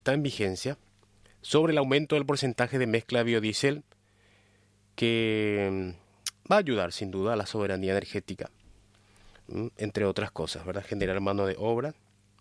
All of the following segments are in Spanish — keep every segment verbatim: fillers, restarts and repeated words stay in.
está en vigencia sobre el aumento del porcentaje de mezcla de biodiesel que va a ayudar sin duda a la soberanía energética, entre otras cosas, ¿verdad? Generar mano de obra,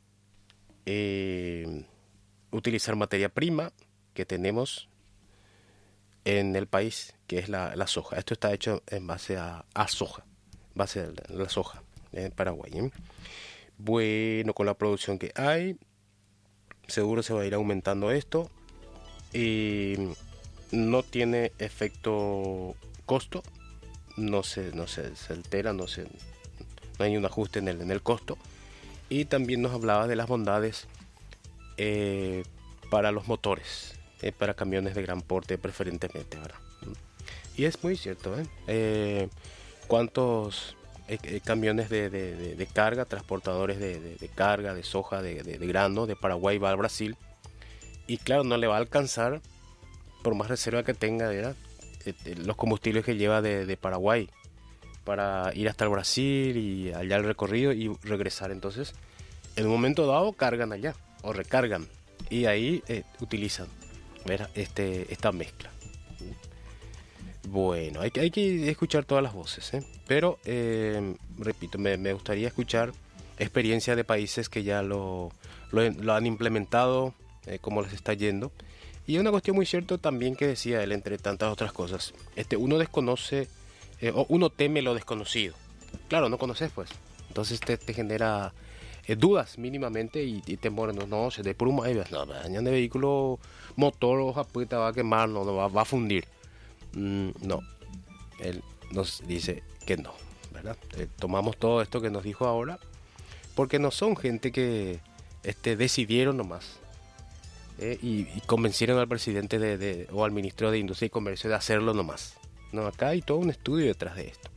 eh, utilizar materia prima que tenemos en el país, que es la, la soja. Esto está hecho en base a, a soja, base a la, la soja en Paraguay, ¿eh? Bueno, con la producción que hay, seguro se va a ir aumentando esto. Y no tiene efecto costo, no se, no se, se altera, no, se, no hay un ajuste en el, en el costo. Y también nos hablaba de las bondades eh, para los motores, eh, para camiones de gran porte preferentemente, ¿verdad? Y es muy cierto, ¿eh? Eh, ¿Cuántos eh, camiones de, de, de, de carga, transportadores de, de, de carga, de soja, de, de, de grano, de Paraguay va al Brasil? Y claro, no le va a alcanzar, por más reserva que tenga, ¿verdad? Los combustibles que lleva de, de Paraguay para ir hasta el Brasil y allá el recorrido y regresar. Entonces, en un momento dado cargan allá o recargan y ahí eh, utilizan, ¿verdad? Este, esta mezcla. Bueno, hay que, hay que escuchar todas las voces, ¿eh? Pero, eh, repito, me, me gustaría escuchar experiencias de países que ya lo, lo, lo han implementado, eh, cómo les está yendo. Y una cuestión muy cierta también que decía él, entre tantas otras cosas, este, uno desconoce, eh, o uno teme lo desconocido. Claro, no conoces pues, entonces te, te genera eh, dudas mínimamente y, y temores. No, no, se de por un no, dañan de vehículo, motor, hoja puta, va a quemar, no, no va, va a fundir. Mm, no, él nos dice que no, ¿verdad? Eh, tomamos todo esto que nos dijo ahora, porque no son gente que este, decidieron nomás. Eh, y, y convencieron al presidente de, de, o al ministro de Industria y Comercio de hacerlo nomás. No, acá hay todo un estudio detrás de esto.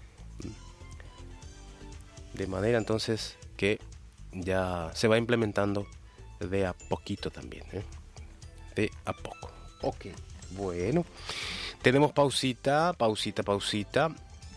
De manera entonces que ya se va implementando de a poquito también, ¿eh? De a poco. Ok, bueno. Tenemos pausita, pausita, pausita.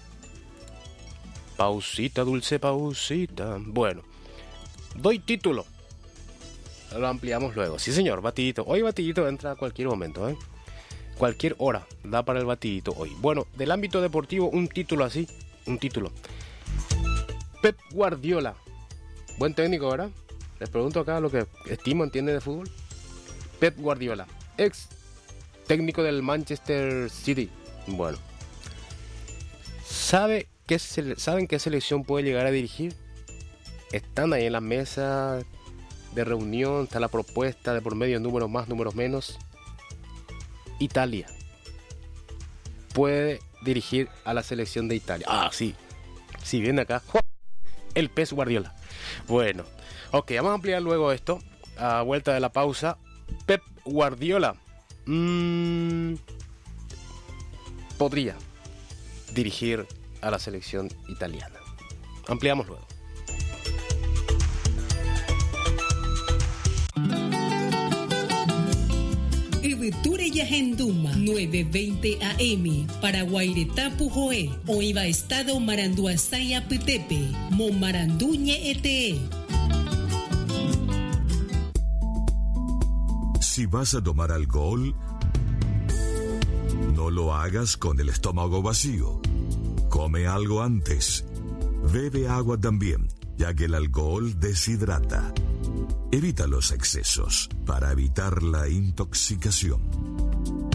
Pausita, dulce pausita. Bueno, doy título. Lo ampliamos luego. Sí, señor, batidito. Hoy batidito entra a cualquier momento, ¿eh? Cualquier hora da para el batidito hoy. Bueno, del ámbito deportivo, un título así. Un título. Pep Guardiola. Buen técnico, ¿verdad? Les pregunto acá lo que estimo, entiende de fútbol. Pep Guardiola, ex técnico del Manchester City. Bueno. ¿Sabe qué se, ¿Saben qué selección puede llegar a dirigir? Están ahí en la mesa de reunión, está la propuesta de por medio, números más, números menos. Italia puede dirigir a la selección de Italia. Ah, sí, sí, viene acá el Pep Guardiola. Bueno, ok, vamos a ampliar luego esto a vuelta de la pausa. Pep Guardiola mmm, podría dirigir a la selección italiana. Ampliamos luego. Ibeture Yahenduma nueve veinte A M Paraguaireta Pujoe Oiva Estado Maranduasaya Petepe Momaranduñe Ete. Si vas a tomar alcohol, no lo hagas con el estómago vacío. Come algo antes. Bebe agua también, ya que el alcohol deshidrata. Evita los excesos para evitar la intoxicación.